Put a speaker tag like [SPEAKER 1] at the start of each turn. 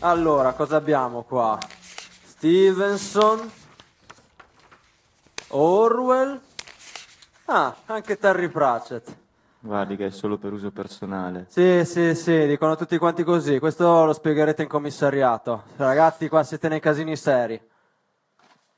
[SPEAKER 1] Allora, cosa abbiamo qua? Stevenson, Orwell, anche Terry Pratchett.
[SPEAKER 2] Guardi che è solo per uso personale.
[SPEAKER 1] Sì, dicono tutti quanti così. Questo lo spiegherete in commissariato. Ragazzi, qua siete nei casini seri.